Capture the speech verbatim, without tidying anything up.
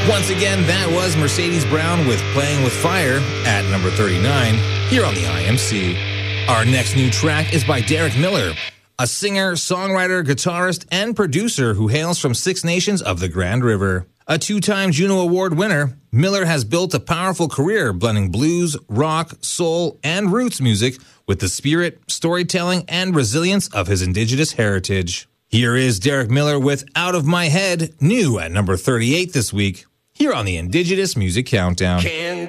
Once again, that was Mercedes Brown with Playing with Fire at number thirty-nine here on the I M C. Our next new track is by Derek Miller, a singer, songwriter, guitarist, and producer who hails from Six Nations of the Grand River. A two-time Juno Award winner, Miller has built a powerful career blending blues, rock, soul, and roots music with the spirit, storytelling, and resilience of his indigenous heritage. Here is Derek Miller with Out of My Head, new at number thirty-eight this week, here on the Indigenous Music Countdown. Can